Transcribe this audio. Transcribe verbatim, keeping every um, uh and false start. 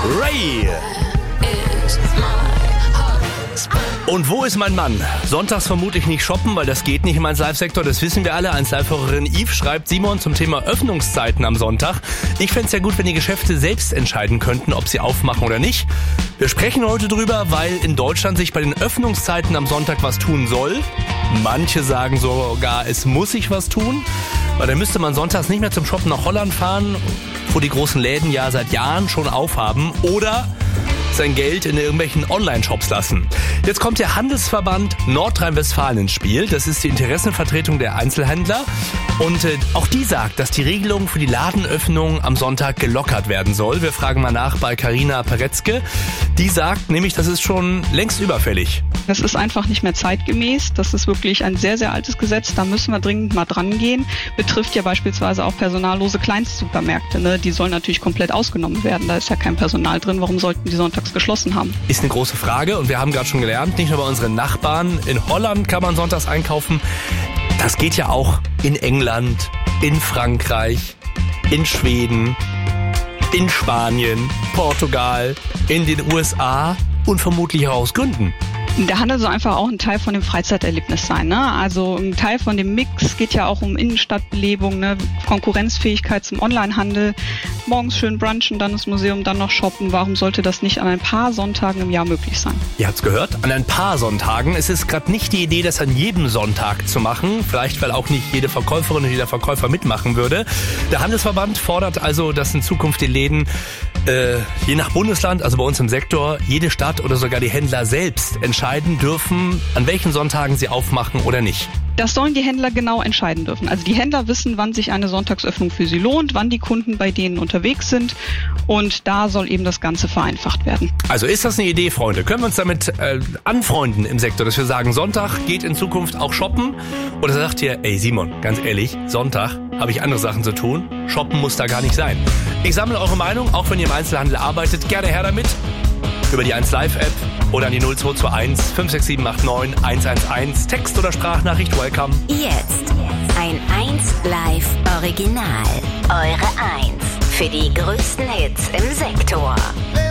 Ray. Und wo ist mein Mann? Sonntags vermutlich nicht shoppen, weil das geht nicht im eins Live-Sektor, das wissen wir alle. eins Live-Hörerin Yves schreibt Simon zum Thema Öffnungszeiten am Sonntag. Ich fände es ja gut, wenn die Geschäfte selbst entscheiden könnten, ob sie aufmachen oder nicht. Wir sprechen heute drüber, weil in Deutschland sich bei den Öffnungszeiten am Sonntag was tun soll. Manche sagen sogar, es muss sich was tun, weil dann müsste man sonntags nicht mehr zum Shoppen nach Holland fahren, wo die großen Läden ja seit Jahren schon aufhaben, oder sein Geld in irgendwelchen Online-Shops lassen. Jetzt kommt der Handelsverband Nordrhein-Westfalen ins Spiel. Das ist die Interessenvertretung der Einzelhändler. Und äh, auch die sagt, dass die Regelung für die Ladenöffnung am Sonntag gelockert werden soll. Wir fragen mal nach bei Carina Peretzke. Die sagt nämlich, das ist schon längst überfällig. Das ist einfach nicht mehr zeitgemäß. Das ist wirklich ein sehr, sehr altes Gesetz. Da müssen wir dringend mal dran gehen. Betrifft ja beispielsweise auch personallose Kleinstsupermärkte. Ne? Die sollen natürlich komplett ausgenommen werden. Da ist ja kein Personal drin. Warum sollten die sonntags geschlossen haben? Ist eine große Frage und wir haben gerade schon gelernt, nicht nur bei unseren Nachbarn. In Holland kann man sonntags einkaufen. Das geht ja auch in England, in Frankreich, in Schweden, in Spanien, Portugal, in den U S A und vermutlich auch aus Gründen. Der Handel soll einfach auch ein Teil von dem Freizeiterlebnis sein. Ne? Also ein Teil von dem Mix geht ja auch um Innenstadtbelebung, ne? Konkurrenzfähigkeit zum Onlinehandel. Morgens schön brunchen, dann ins Museum, dann noch shoppen. Warum sollte das nicht an ein paar Sonntagen im Jahr möglich sein? Ihr habt's gehört, an ein paar Sonntagen. Es ist gerade nicht die Idee, das an jedem Sonntag zu machen. Vielleicht, weil auch nicht jede Verkäuferin und jeder Verkäufer mitmachen würde. Der Handelsverband fordert also, dass in Zukunft die Läden äh, je nach Bundesland, also bei uns im Sektor, jede Stadt oder sogar die Händler selbst entscheiden dürfen, an welchen Sonntagen sie aufmachen oder nicht. Das sollen die Händler genau entscheiden dürfen. Also die Händler wissen, wann sich eine Sonntagsöffnung für sie lohnt, wann die Kunden bei denen unterwegs sind, und da soll eben das Ganze vereinfacht werden. Also ist das eine Idee, Freunde? Können wir uns damit äh, anfreunden im Sektor, dass wir sagen, Sonntag geht in Zukunft auch shoppen? Oder sagt ihr, ey Simon, ganz ehrlich, Sonntag habe ich andere Sachen zu tun, shoppen muss da gar nicht sein. Ich sammle eure Meinung, auch wenn ihr im Einzelhandel arbeitet, gerne her damit. Über die eins Live App oder an die null zwei zwei eins fünf sechs sieben acht neun eins eins eins. Text- oder Sprachnachricht, welcome. Jetzt ein eins Live Original. Eure eins für die größten Hits im Sektor.